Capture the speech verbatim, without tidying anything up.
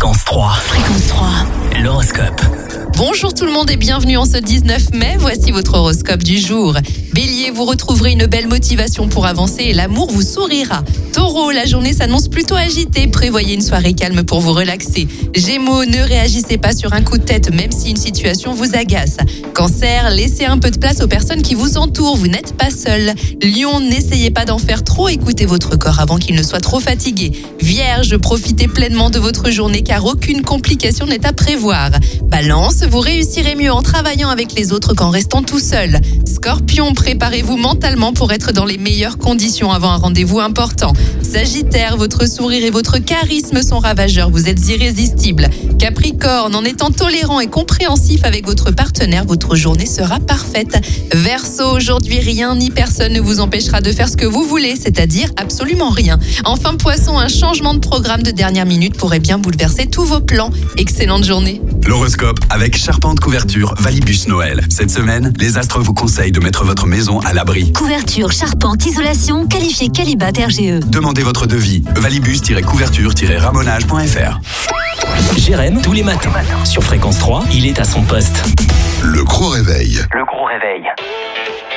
Fréquence trois. Fréquence trois. L'horoscope. Bonjour tout le monde et bienvenue en ce dix-neuf mai. Voici votre horoscope du jour. Bélier, vous retrouverez une belle motivation pour avancer et l'amour vous sourira. Taureau, la journée s'annonce plutôt agitée. Prévoyez une soirée calme pour vous relaxer. Gémeaux, ne réagissez pas sur un coup de tête même si une situation vous agace. Cancer, laissez un peu de place aux personnes qui vous entourent. Vous n'êtes pas seul. Lion, n'essayez pas d'en faire trop. Écoutez votre corps avant qu'il ne soit trop fatigué. Vierge, profitez pleinement de votre journée car aucune complication n'est à prévoir. Balance, vous réussirez mieux en travaillant avec les autres qu'en restant tout seul. Scorpion, préparez-vous mentalement pour être dans les meilleures conditions avant un rendez-vous important. Sagittaire, votre sourire et votre charisme sont ravageurs, vous êtes irrésistible. Capricorne, en étant tolérant et compréhensif avec votre partenaire, votre journée sera parfaite. Verseau, aujourd'hui rien ni personne ne vous empêchera de faire ce que vous voulez, c'est-à-dire absolument rien. Enfin Poisson, un changement de programme de dernière minute pourrait bien bouleverser tous vos plans. Excellente journée. L'horoscope avec Charpente Couverture Valibus Noël. Cette semaine, les astres vous conseillent de mettre votre maison à l'abri. Couverture, charpente, isolation, qualifié Qualibat R G E. Demandez votre devis. valibus-couverture-ramonage point f r. Jérém, tous les matins. Sur Fréquence trois, il est à son poste. Le gros réveil. Le gros réveil.